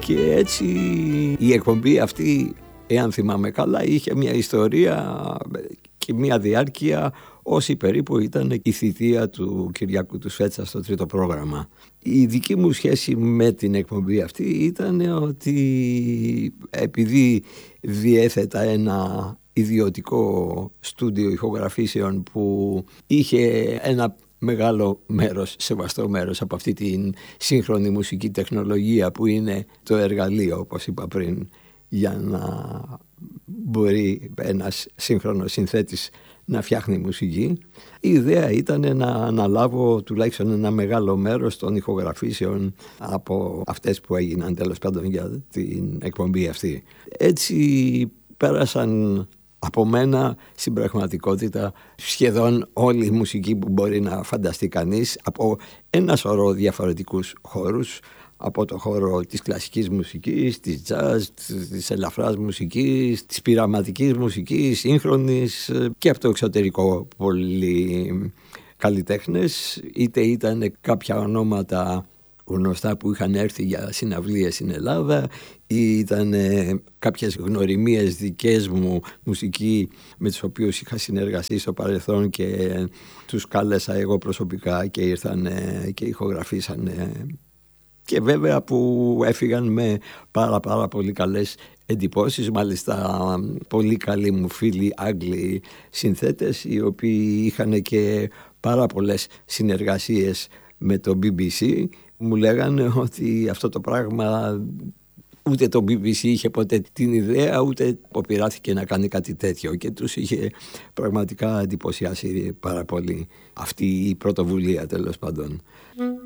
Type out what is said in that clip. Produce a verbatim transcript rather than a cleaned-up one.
Και έτσι η εκπομπή αυτή, εάν θυμάμαι καλά, είχε μια ιστορία και μια διάρκεια όση περίπου ήταν η θητεία του Κυριάκου του Σφέτσα στο τρίτο πρόγραμμα. Η δική μου σχέση με την εκπομπή αυτή ήταν ότι επειδή διέθετα ένα ιδιωτικό στούντιο ηχογραφήσεων που είχε ένα μεγάλο μέρος, σεβαστό μέρος από αυτή την σύγχρονη μουσική τεχνολογία που είναι το εργαλείο, όπως είπα πριν, για να μπορεί ένας σύγχρονος συνθέτης να φτιάχνει μουσική. Η ιδέα ήταν να αναλάβω τουλάχιστον ένα μεγάλο μέρος των ηχογραφήσεων από αυτές που έγιναν τέλος πάντων για την εκπομπή αυτή. Έτσι πέρασαν από μένα στην πραγματικότητα σχεδόν όλη η μουσική που μπορεί να φανταστεί κανείς από ένα σωρό διαφορετικούς χώρους, από το χώρο της κλασικής μουσικής, της jazz, της ελαφράς μουσικής, της πειραματικής μουσικής, σύγχρονης και από το εξωτερικό πολλοί καλλιτέχνες, είτε ήταν κάποια ονόματα γνωστά που είχαν έρθει για συναυλίες στην Ελλάδα ή ήταν κάποιες γνωριμίες δικές μου μουσική με τους οποίους είχα συνεργαστεί στο παρελθόν και τους κάλεσα εγώ προσωπικά και ήρθαν και ηχογραφήσανε. Και βέβαια που έφυγαν με πάρα πάρα πολύ καλές εντυπώσεις, μάλιστα πολύ καλοί μου φίλοι Άγγλοι συνθέτες, οι οποίοι είχαν και πάρα πολλές συνεργασίες με το μπι μπι σι. Μου λέγανε ότι αυτό το πράγμα ούτε το μπι μπι σι είχε ποτέ την ιδέα, ούτε αποπειράθηκε να κάνει κάτι τέτοιο, και τους είχε πραγματικά εντυπωσιάσει πάρα πολύ αυτή η πρωτοβουλία, τέλος πάντων.